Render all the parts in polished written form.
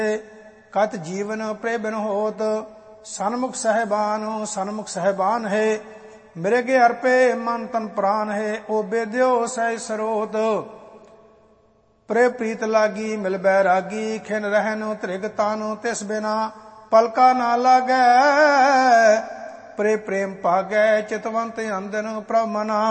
कत जीवन प्रे बिन होत। सन्मुख सहबान है, मृगे अर्पे मन तन प्राण है। ओ बेद्यो सह सरोत, प्रे प्रीत लागी मिल बैरागी। खिन रहन त्रिग तानु तिस बिना, पलका ना लागै प्रे प्रेम पागै। चितवंत अंदन प्रभ मना,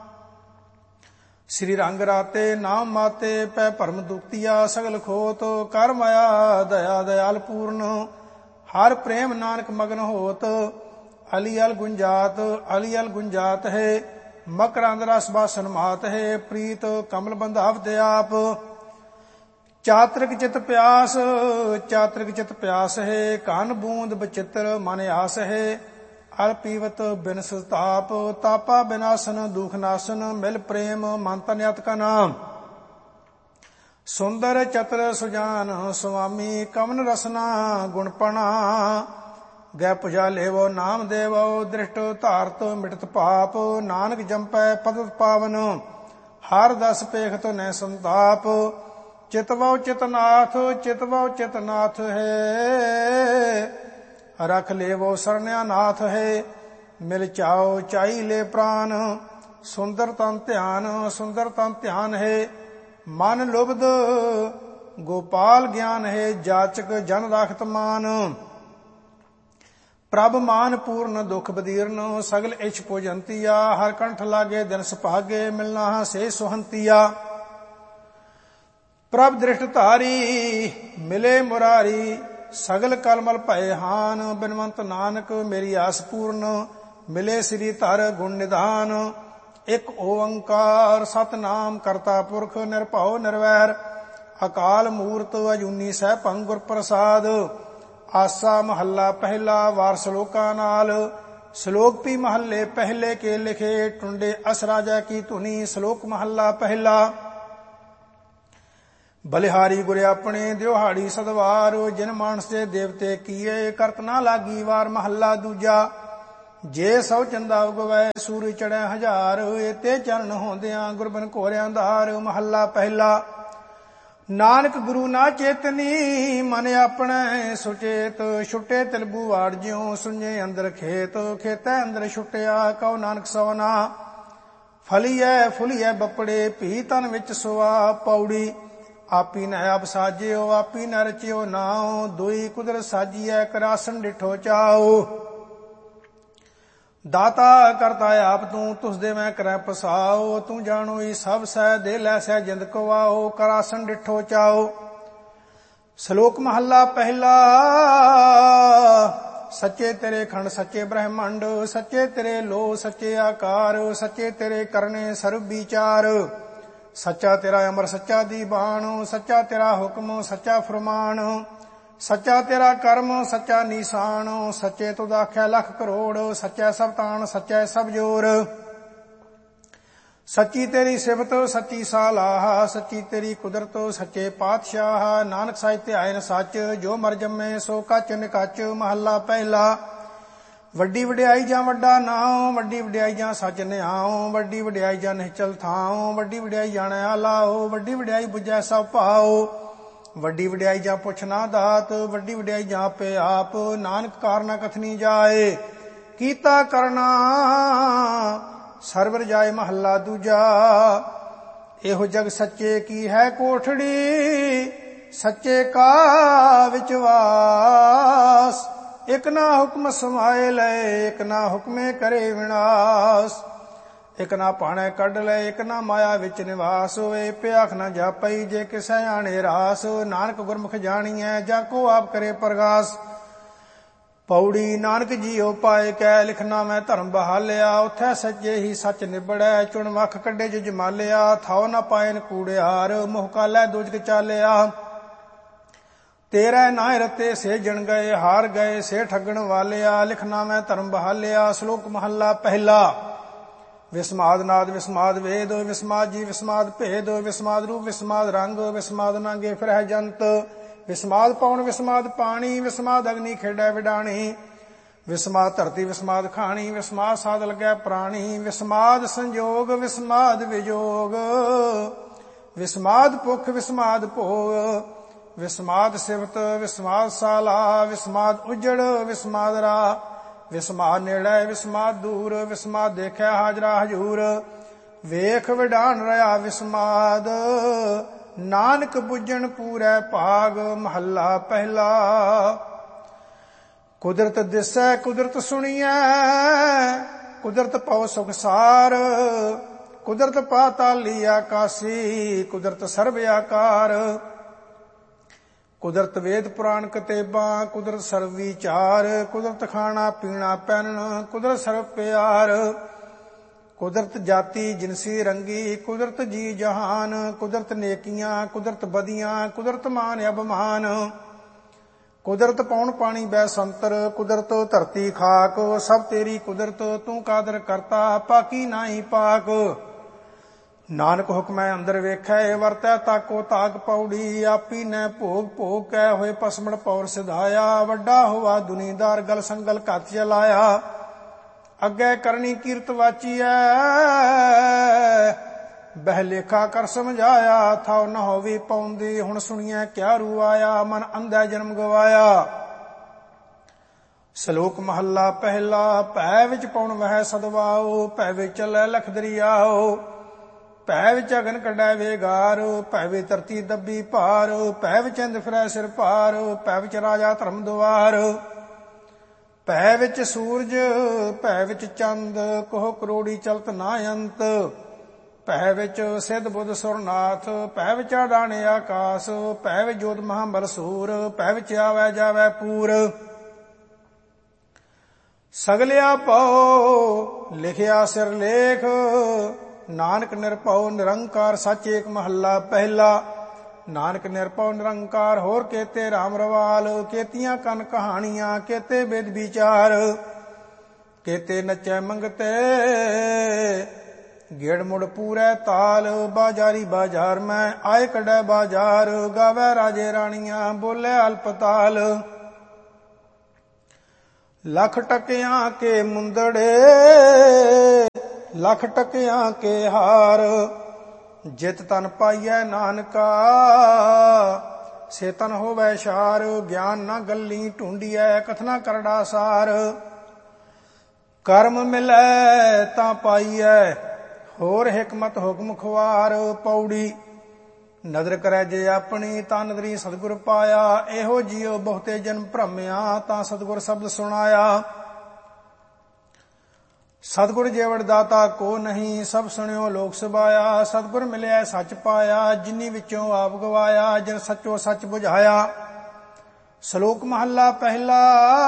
श्री रंग राते नाम माते। पै भरम दुखतिया सगल खोत, कर माया दया दयाल पूर्ण। हर प्रेम नानक मगन होत। अली अल गुंजात है, मकरंद रस बासन मात है। प्रीत कमल बंधावत आप, चात्रिक चित प्यास है। कान बूंद बचित्र मन आस है। अल पीवत बिन संताप, तापा बिनासन दुख नासन। मिल प्रेम मन तन अत का नाम, सुंदर चतुर सुजान स्वामी। कवन रसना गुणपणा, गै पुजा लेवो नाम देवो। दृष्ट धारत मिटत पाप, नानक जंपै पदत पावन। हर दस पेखत न संताप, चितवो चितनाथ है। रख लेवो सरण्या नाथ है, मिल चाओ चाई ले प्राण। सुंदर तन ध्यान है, मन लुब्ध गोपाल ज्ञान है। जाचक जन राखत मान, प्रभ मान पूर्ण दुख बदीर्ण। सगल इछ पूजंतिया, हर कंठ लागे दिन सुभागे। मिलना से सुहंतिया, प्रभ दृष्ट धारी मिले मुरारी। सगल कलमल भय हान, बिनवंत नानक मेरी आस पूर्ण। मिले श्री धर गुण निधान, एक ओंकार सतनाम करता पुरख। निरभਉ निरवैर अकाल मूरत, अजूनी सहभंग गुर प्रसाद। आसा महला पहला, वार श्लोका नाल। श्लोक भी महले पहले के लिखे, टुंडे अस राजा की धुनी। श्लोक महला पहला, बलिहारी गुर अपने दिहाड़ी सदवार। जिन मानस दे देवते किए, करत ना लागी वार। महला दूजा, जे सौ चंदा उगवै सूरज चढ़ै हजार। एते चरण होंदियां गुरबन घोरियां धार। महला पहला, नानक गुरु ना चेतनी, मन अपने सुचेत। छुटे तिलबू वाड़ ज्यों, सुने अंदर खेत। खेतै अंदर छुटिया, कहो नानक सवना। फलीऐ फुलीऐ बपड़े, भी तन विच सुआ। पौड़ी, आपी न आप साजियो, आपी न रचियो नाओ। दुई कुदरत साजिए, करासन डिठो चाओ। दाता करता आप तू, तुस दे मैं करै पसाओ। तू जानो ई सब सै, दे लै सै जिंद कवाओ। करासन डिठो चाओ। श्लोक महला पहला, सच्चे तेरे खंड सच्चे ब्रह्मंड। सच्चे तेरे लो सच्चे आकार, सच्चे तेरे करने सर्व विचार। सच्चा तेरा अमर सच्चा दीवान, सच्चा तेरा हुक्म सच्चा फरमान। सच्चा तेरा कर्म सच्चा निशान, सच्चे तुद आख्या लख करोड़। सच्चा सब तान सच्चा सब जोर, सच्ची तेरी सिफत सच्ची सालाह। सच्ची तेरी कुदरत सच्चे पातशाह। नानक साहित्य आयन सच, जो मर जम्मे सो कच निकच। महला पहला, ਵੱਡੀ ਵਡਿਆਈ ਜਾਂ ਵੱਡਾ ਨਾਉ। ਵੱਡੀ ਵਡਿਆਈ ਜਾਂ ਸੱਚ ਨਿਆਉ। ਵੱਡੀ ਵਡਿਆਈ ਜਾਂ ਨਿਹਚਲ ਥਾਉ। ਵੱਡੀ ਵਡਿਆਈ ਜਾਣੈ ਆਲਾਓ। ਵੱਡੀ ਵਡਿਆਈ ਬੁਝੈ ਸਭ ਭਾਉ। ਵੱਡੀ ਵਡਿਆਈ ਜਾਂ ਪੁੱਛ ਨਾ ਦਾਤ। ਵੱਡੀ ਵਡਿਆਈ ਜਾਂ ਆਪੇ ਆਪ। ਨਾਨਕ ਕਾਰਨਾ ਕਥਨੀ ਜਾਏ, ਕੀਤਾ ਕਰਨਾ ਸਰਵਰ ਜਾਏ। ਮਹੱਲਾ ਦੂਜਾ, ਇਹੋ ਜਗ ਸੱਚੇ ਕੀ ਹੈ ਕੋਠੜੀ। ਸੱਚੇ ਕਾ ਵਿਚਵਾਸ। ਇਕ ਨਾ ਹੁਕਮ ਸਮਾਏ ਲਏ, ਇਕ ਨਾ ਹੁਕਮੇ ਕਰੇ ਵਿਨਾਸ਼। ਇਕ ਨਾ ਭਾਣੇ ਕੱਢ ਲਏ, ਇਕ ਨਾ ਮਾਇਆ ਵਿੱਚ ਨਿਵਾਸ ਹੋਏ। ਭਿਆਖ ਨਾ ਜਾਪਈ, ਜੇ ਕਿਸੈ ਆਣੇ ਰਾਸ। ਨਾਨਕ ਗੁਰਮੁਖ ਜਾਣੀਐ, ਜਾ ਕੋ ਆਪ ਕਰੇ ਪ੍ਰਗਾਸ। ਪੌੜੀ, ਨਾਨਕ ਜੀਉ ਪਾਏ ਕੈ, ਲਿਖਣਾ ਮੈਂ ਧਰਮ ਬਹਾਲਿਆ। ਉਥੈ ਸੱਚੇ ਹੀ ਸੱਚ ਨਿਬੜੈ, ਚੁਣ ਵੱਖ ਕੱਢੇ ਜੋ ਜਮਾਲਿਆ। ਥਾਉ ਨਾ ਪਾਇਨ ਕੂੜਿਆਰ, ਮੋਹ ਕਾਲੈ ਦੋਜਕ ਚਾਲਿਆ। ਤੇਰੇ ਨਾਇ ਰਤੇ ਸੇ ਜਣ ਗਏ, ਹਾਰ ਗਏ ਸੇ ਠੱਗਣ ਵਾਲਿਆ। ਲਿਖਣਾ ਮੈਂ ਧਰਮ ਬਹਾਲਿਆ। ਸ਼ਲੋਕ ਮਹੱਲਾ ਪਹਿਲਾ, ਵਿਸਮਾਦ ਨਾਦ ਵਿਸਮਾਦ ਵੇਦ। ਵਿਸਮਾਦ ਜੀ ਵਿਸਮਾਦ ਭੇਦ। ਵਿਸਮਾਦ ਰੂਪ ਵਿਸਮਾਦ ਰੰਗ। ਵਿਸਮਾਦ ਨਾਂਗੇ ਫਿਰਹਿ ਜੰਤ। ਵਿਸਮਾਦ ਪਵਨ ਵਿਸਮਾਦ ਪਾਣੀ। ਵਿਸਮਾਦ ਅਗਨੀ ਖੇਡੈ ਵਿਡਾਣੀ। ਵਿਸਮਾਦ ਧਰਤੀ ਵਿਸਮਾਦ ਖਾਣੀ। ਵਿਸਮਾਦ ਸਾਧ ਲੱਗੈ ਪ੍ਰਾਣੀ। ਵਿਸਮਾਦ ਸੰਜੋਗ ਵਿਸਮਾਦ ਵਿਜੋਗ। ਵਿਸਮਾਦ ਭੁਖ ਵਿਸਮਾਦ ਭੋਗ। ਵਿਸਮਾਦ ਸਿਵਤ ਵਿਸਮਾਦ ਸਾਲਾ, ਵਿਸਮਾਦ ਉਜੜ ਵਿਸਮਾਦ ਰਾ, ਵਿਸਮਾਦ ਨੇੜੇ ਵਿਸਮਾਦ ਦੂਰ, ਵਿਸਮਾਦ ਦੇਖਿਆ ਹਾਜ਼ਰਾ ਹਜੂਰ, ਵੇਖ ਵਿਡਾਣ ਰਿਹਾ ਵਿਸਮਾਦ, ਨਾਨਕ ਬੁੱਝਣ ਪੂਰੈ ਭਾਗ। ਮਹੱਲਾ ਪਹਿਲਾ। ਕੁਦਰਤ ਦਿਸੈ ਕੁਦਰਤ ਸੁਣੀਐ, ਕੁਦਰਤ ਪਉ ਸੁਖਸਾਰ, ਕੁਦਰਤ ਪਾਤਾਲੀ ਆਕਾਸੀ, ਕੁਦਰਤ ਸਰਬ ਆਕਾਰ, ਕੁਦਰਤ ਵੇਦ ਪੁਰਾਣ ਕਤੇਬਾਂ, ਕੁਦਰਤ ਸਰਬ ਵਿਚਾਰ, ਕੁਦਰਤ ਖਾਣਾ ਪੀਣਾ ਪਹਿਨਣ, ਕੁਦਰਤ ਸਰਬ ਪਿਆਰ, ਕੁਦਰਤ ਜਾਤੀ ਜਿਨਸੀ ਰੰਗੀ, ਕੁਦਰਤ ਜੀ ਜਹਾਨ, ਕੁਦਰਤ ਨੇਕੀਆਂ ਕੁਦਰਤ ਬਦੀਆਂ, ਕੁਦਰਤ ਮਾਨ ਅਭਮਾਨ, ਕੁਦਰਤ ਪੌਣ ਪਾਣੀ ਬੈ ਸੰਤਰ, ਕੁਦਰਤ ਧਰਤੀ ਖਾਕ, ਸਭ ਤੇਰੀ ਕੁਦਰਤ, ਤੂੰ ਕਾਦਰ ਕਰਤਾ ਪਾਕੀ ਨਾਹੀ ਪਾਕ। ਨਾਨਕ ਹੁਕਮੈ ਅੰਦਰ ਵੇਖੈ, ਵਰਤੈ ਤਾਕੋ ਤਾਕ ਪੌੜੀ, ਆਪੀ ਨੈ ਭੋਗ ਭੋਗ ਕੈ, ਹੋਏ ਪਸਮਣ ਪੌਰ ਸਿਧਾਇਆ, ਵੱਡਾ ਹੋਵਾ ਦੁਨੀਦਾਰ ਗਲ ਸੰਗਲ ਘਤ ਚਲਾਇਆ, ਅੱਗੇ ਕਰਨੀ ਕੀਰਤ ਵਾਚੀਐ, ਬਹਿ ਲੇਖਾ ਕਰ ਸਮਝਾਇਆ, ਥਾਉ ਨ ਹੋਵੀ ਪਾਉਂਦੀ, ਹੁਣ ਸੁਣੀਐ ਕਿਆ ਰੂ ਆਇਆ, ਮਨ ਅੰਧੈ ਜਨਮ ਗਵਾਇਆ। ਸ਼ਲੋਕ ਮਹੱਲਾ ਪਹਿਲਾ। ਭੈ ਵਿੱਚ ਪਉਣ ਵਹਿ ਸਦਵਾਓ, ਭੈ ਵਿੱਚ ਚੱਲੈ ਲਖ ਦਰਿਆਓ, ਭੈ ਵਿੱਚ ਅਗਨ ਕੱਢੈ ਵੇਗਾਰ, ਭੈ ਵਿੱਚ ਧਰਤੀ ਦੱਬੀ ਭਾਰ, ਭੈ ਵਿੱਚ ਇੰਦ ਫਿਰੈ ਸਿਰ ਭਾਰ, ਭੈ ਵਿੱਚ ਰਾਜਾ ਧਰਮ ਦੁਆਰ, ਭੈ ਵਿੱਚ ਸੂਰਜ ਭੈ ਵਿੱਚ ਚੰਦ, ਕੋਹ ਕਰੋੜੀ ਚਲਤ ਨਾ ਅੰਤ, ਭੈ ਵਿੱਚ ਸਿੱਧ ਬੁੱਧ ਸੁਰਨਾਥ, ਭੈ ਵਿੱਚ ਅਡਾਣੇ ਆਕਾਸ, ਭੈ ਵਿੱਚ ਜੋਤ ਮਹਾਂਬਲ ਸੂਰ, ਭੈ ਵਿੱਚ ਆਵੈ ਜਾਵੈ ਪੂਰ, ਸਗਲਿਆ ਭਉ ਲਿਖਿਆ ਸਿਰ ਲੇਖ, ਨਾਨਕ ਨਿਰਭਉ ਨਿਰੰਕਾਰ ਸੱਚ ਏਕ। ਮਹੱਲਾ ਪਹਿਲਾ। ਨਾਨਕ ਨਿਰਭਉ ਨਿਰੰਕਾਰ ਹੋਰ ਕੇਤੇ ਰਾਮ ਰਵਾਲ, ਕੇਤੀਆਂ ਕਨ ਕਹਾਣੀਆਂ ਕੇਤੇ ਬੇਦ ਵਿਚਾਰ, ਕੇਤੇ ਨਚੈ ਮੰਗਤੇ ਗੇੜ ਮੁੜ ਪੂਰੈ ਤਾਲ, ਬਾਜ਼ਾਰੀ ਬਾਜ਼ਾਰ ਮੈਂ ਆਏ ਕੱਢੈ ਬਾਜ਼ਾਰ, ਗਾਵੈ ਰਾਜੇ ਰਾਣੀਆਂ ਬੋਲੇ ਅਲਪਤਾਲ, ਲੱਖ ਟਕਿਆਂ ਕੇ ਮੁੰਦੜੇ ਲੱਖ ਟਕਿਆਂ ਕੇ ਹਾਰ, ਜਿਤ ਤਨ ਪਾਈਐ ਨਾਨਕਾ ਸੇ ਤਨ ਹੋਵੈ ਸ਼ਾਰ, ਗਿਆਨ ਨਾ ਗੱਲੀ ਢੂੰਡੀਐ ਕਥਨਾ ਕਰੜਾ ਸਾਰ, ਕਰਮ ਮਿਲੈ ਤਾਂ ਪਾਈਐ ਹੋਰ ਹਿਕਮਤ ਹੁਕਮ ਖੁਆਰ। ਪੌੜੀ। ਨਦਰ ਕਰੈ ਜੇ ਆਪਣੀ ਤਾਂ ਨਦਰੀ ਸਤਿਗੁਰ ਪਾਇਆ, ਇਹੋ ਜਿਉ ਬਹੁਤੇ ਜਨਮ ਭ੍ਰਮਿਆ ਤਾਂ ਸਤਿਗੁਰ ਸ਼ਬਦ ਸੁਣਾਇਆ, ਸਤਿਗੁਰ ਜੇਵੜ ਦਾਤਾ ਕੋ ਨਹੀਂ, ਸਭ ਸੁਣਿਓ ਲੋਕ ਸੁਭਾਇਆ, ਸਤਿਗੁਰ ਮਿਲਿਆ ਸੱਚ ਪਾਇਆ, ਜਿਨੀ ਵਿੱਚੋਂ ਆਪ ਗਵਾਇਆ, ਜਿਨ ਸੱਚੋ ਸੱਚ ਬੁਝਾਇਆ। ਸ਼ਲੋਕ ਮਹੱਲਾ ਪਹਿਲਾ।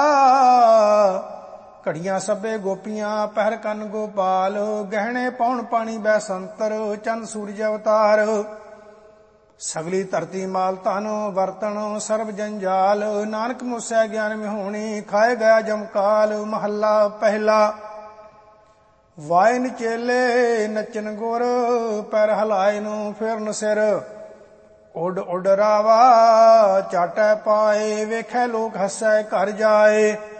ਘੜੀਆਂ ਸਭੇ ਗੋਪੀਆਂ ਪਹਿਰ ਕੰਨ ਗੋਪਾਲ, ਗਹਿਣੇ ਪੌਣ ਪਾਣੀ ਬੈ ਸੰਤਰ, ਚੰਦ ਸੂਰਜ ਅਵਤਾਰ, ਸਗਲੀ ਧਰਤੀ ਮਾਲ ਧਨ ਵਰਤਨ ਸਰਬ ਜੰਜਾਲ, ਨਾਨਕ ਮੁਸੈ ਗਿਆਨ ਮਿਹੋਣੀ ਖਾਏ ਗਿਆ ਜਮਕਾਲ। ਮਹੱਲਾ ਪਹਿਲਾ। ਵਾਇਨ ਚੇਲੇ ਨੱਚਨ ਗੁਰ, ਪੈਰ ਹਲਾਏ ਨੂੰ ਫਿਰਨ ਸਿਰ, ਉੱਡ ਉੱਡ ਰਾਵਾ ਚਾਟੈ ਪਾਏ, ਵੇਖੈ ਲੋਕ ਹੱਸੈ ਘਰ ਜਾਏ,